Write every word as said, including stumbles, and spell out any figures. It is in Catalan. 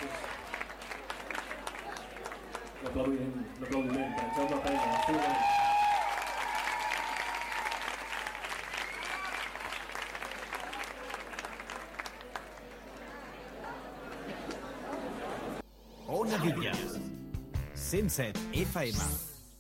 Un aplaudiment, un aplaudiment per en Jaume Pena, Fuga. Ona Villas, cent set F M.